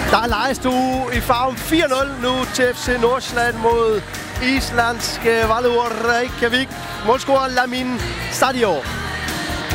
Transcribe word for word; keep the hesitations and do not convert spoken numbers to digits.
Der er lejestue i farven fire nul nu til F C Nordsjælland mod islandske Valur Reykjavik. Målscorer Lamin Sadio.